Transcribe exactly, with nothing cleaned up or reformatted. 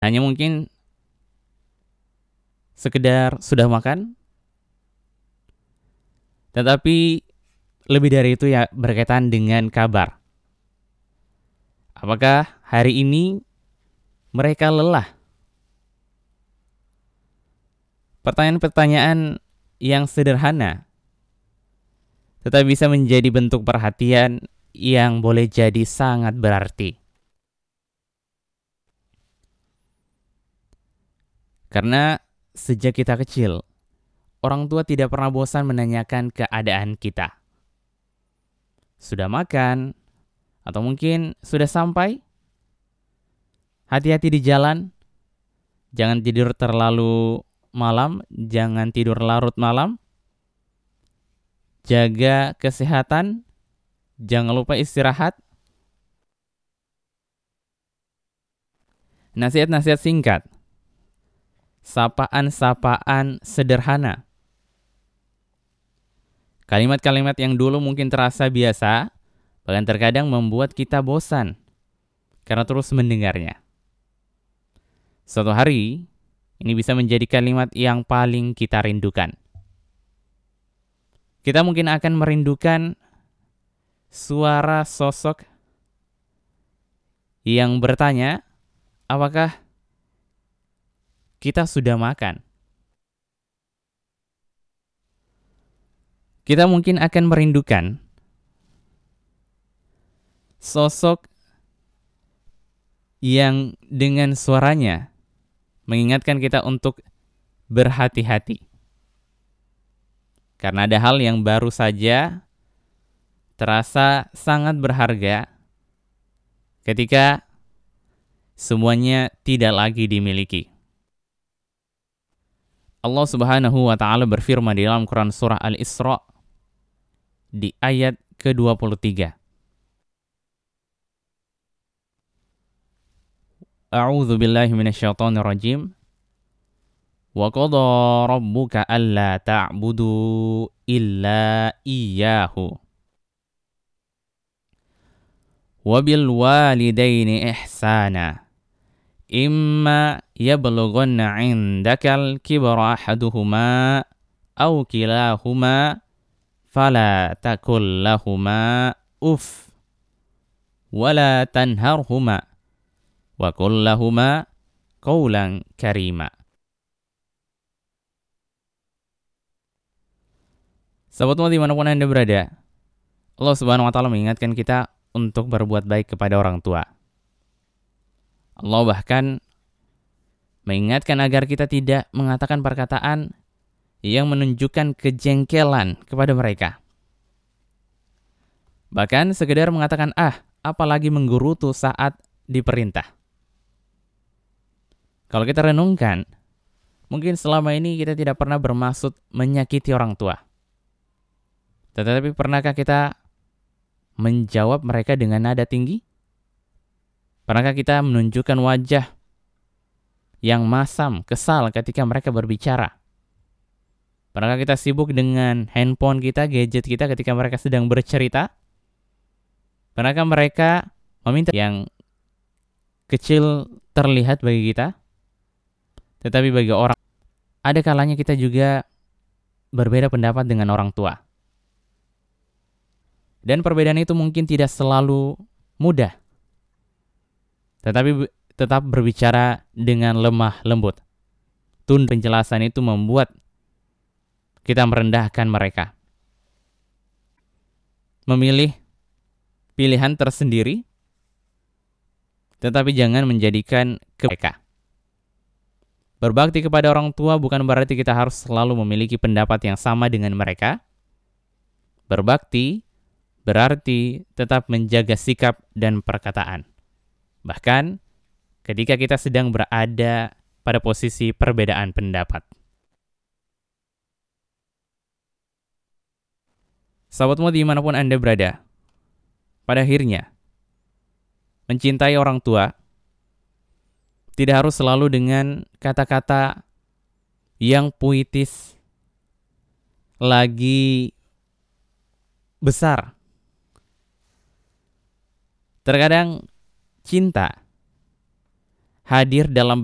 Hanya mungkin sekedar sudah makan, tetapi lebih dari itu ya berkaitan dengan kabar. Apakah hari ini mereka lelah? Pertanyaan-pertanyaan yang sederhana, tetapi bisa menjadi bentuk perhatian yang boleh jadi sangat berarti. Karena sejak kita kecil, orang tua tidak pernah bosan menanyakan keadaan kita. Sudah makan? Atau mungkin sudah sampai? Hati-hati di jalan. Jangan tidur terlalu malam. Jangan tidur larut malam. Jaga kesehatan. Jangan lupa istirahat. Nasihat-nasihat singkat. Sapaan-sapaan sederhana. Kalimat-kalimat yang dulu mungkin terasa biasa, bahkan terkadang membuat kita bosan karena terus mendengarnya. Suatu hari, ini bisa menjadi kalimat yang paling kita rindukan. Kita mungkin akan merindukan suara sosok yang bertanya, apakah kita sudah makan? Kita mungkin akan merindukan sosok yang dengan suaranya mengingatkan kita untuk berhati-hati. Karena ada hal yang baru saja terasa sangat berharga ketika semuanya tidak lagi dimiliki. Allah Subhanahu wa taala berfirman di dalam Quran surah Al-Isra di ayat ke dua puluh tiga. A'udzu billahi minasyaitonir rajim. Wa qada rabbuka alla ta'budu illa iyyahu. Wa bil walidaini ihsana. Imma yablughanna 'indakal kibra ahaduhuma aw kilahuma fala takul lahuma uff wala tanharhuma wa qul lahuma qawlan karima. Sahabat dimanapun Anda berada, Allah Subhanahu wa taala mengingatkan kita untuk berbuat baik kepada orang tua. Allah bahkan mengingatkan agar kita tidak mengatakan perkataan yang menunjukkan kejengkelan kepada mereka. Bahkan sekedar mengatakan ah, apalagi menggerutu saat diperintah. Kalau kita renungkan, mungkin selama ini kita tidak pernah bermaksud menyakiti orang tua. Tetapi pernahkah kita menjawab mereka dengan nada tinggi? Pernahkah kita menunjukkan wajah yang masam, kesal ketika mereka berbicara? Pernahkah kita sibuk dengan handphone kita, gadget kita ketika mereka sedang bercerita? Pernahkah mereka meminta yang kecil terlihat bagi kita? Tetapi bagi orang, ada kalanya kita juga berbeda pendapat dengan orang tua. Dan perbedaan itu mungkin tidak selalu mudah. Tetapi tetap berbicara dengan lemah lembut. Tun penjelasan itu membuat kita merendahkan mereka. Memilih pilihan tersendiri, tetapi jangan menjadikan ke mereka. Berbakti kepada orang tua bukan berarti kita harus selalu memiliki pendapat yang sama dengan mereka. Berbakti berarti tetap menjaga sikap dan perkataan. Bahkan ketika kita sedang berada pada posisi perbedaan pendapat. Sahabatmu dimanapun Anda berada, pada akhirnya, mencintai orang tua tidak harus selalu dengan kata-kata yang puitis, lagi besar. Terkadang cinta hadir dalam